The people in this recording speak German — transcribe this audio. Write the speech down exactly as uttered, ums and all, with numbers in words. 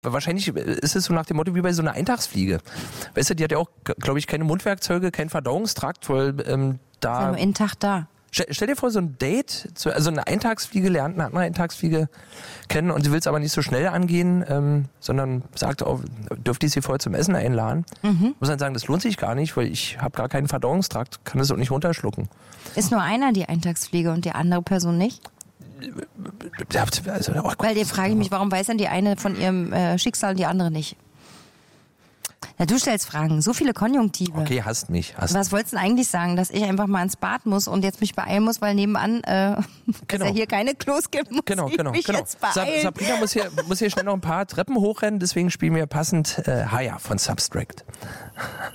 Wahrscheinlich ist es so nach dem Motto wie bei so einer Eintagsfliege. Weißt du, die hat ja auch, glaube ich, keine Mundwerkzeuge, keinen Verdauungstrakt, weil ähm, da... Ist ja nur einen Tag da. Stell, stell dir vor, so ein Date, also eine Eintagsfliege lernt eine andere Eintagsfliege kennen und sie will es aber nicht so schnell angehen, ähm, sondern sagt auch, dürfte ich sie vorher zum Essen einladen. Mhm. Muss dann sagen, das lohnt sich gar nicht, weil ich habe gar keinen Verdauungstrakt, kann das auch nicht runterschlucken. Ist nur einer die Eintagsfliege und die andere Person nicht? Also, oh Weil dir frage ich mich, warum weiß denn die eine von ihrem äh, Schicksal und die andere nicht? Na, du stellst Fragen, so viele Konjunktive. Okay, hasst mich. Hasst Was wolltest du denn eigentlich sagen, dass ich einfach mal ins Bad muss und jetzt mich beeilen muss, weil nebenan äh, Genau. es ja hier keine Klos gibt, muss Genau, ich genau, mich genau. jetzt beeilen. Sabrina muss hier, muss hier schnell noch ein paar Treppen hochrennen, deswegen spielen wir passend äh, Haya von Substract.